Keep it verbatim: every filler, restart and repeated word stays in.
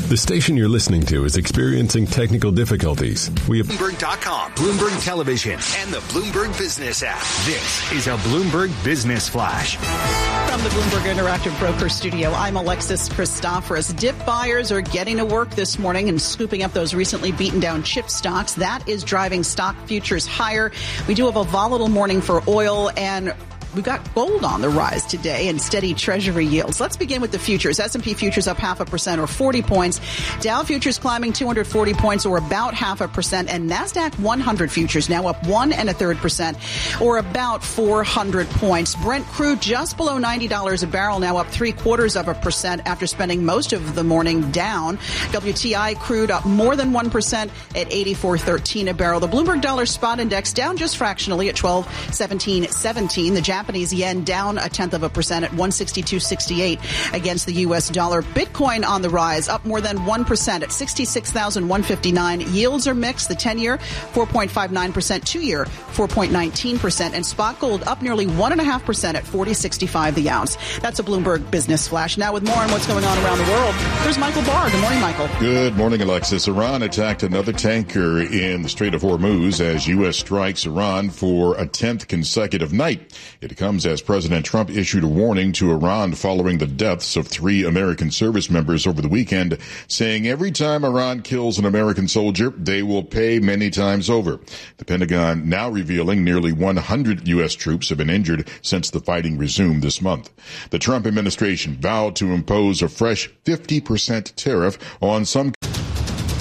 The station you're listening to is experiencing technical difficulties. We have Bloomberg dot com, Bloomberg Television, and the Bloomberg Business app. This is a Bloomberg Business Flash. From the Bloomberg Interactive Broker Studio, I'm Alexis Christoforous. Dip buyers are getting to work this morning and scooping up those recently beaten down chip stocks. That is driving stock futures higher. We do have a volatile morning for oil, and we've got gold on the rise today and steady Treasury yields. Let's begin with the futures. S and P futures up half a percent or forty points. Dow futures climbing two hundred forty points or about half a percent. And NASDAQ one hundred futures now up one and a third percent or about four hundred points. Brent crude just below ninety dollars a barrel, now up three quarters of a percent after spending most of the morning down. W T I crude up more than one percent at eighty-four thirteen a barrel. The Bloomberg Dollar Spot Index down just fractionally at twelve seventeen seventeen. The Japanese yen down a tenth of a percent at one sixty-two sixty-eight against the U S dollar. Bitcoin on the rise, up more than one percent at sixty-six thousand one hundred fifty-nine. Yields are mixed. The ten-year, four point five nine percent. Two-year, four point one nine percent. And spot gold up nearly one point five percent at forty sixty-five the ounce. That's a Bloomberg Business Flash. Now with more on what's going on around the world, here's Michael Barr. Good morning, Michael. Good morning, Alexis. Iran attacked another tanker in the Strait of Hormuz as U S strikes Iran for a tenth consecutive night. It comes as President Trump issued a warning to Iran following the deaths of three American service members over the weekend, saying every time Iran kills an American soldier, they will pay many times over. The Pentagon now revealing nearly one hundred U S troops have been injured since the fighting resumed this month. The Trump administration vowed to impose a fresh fifty percent tariff on some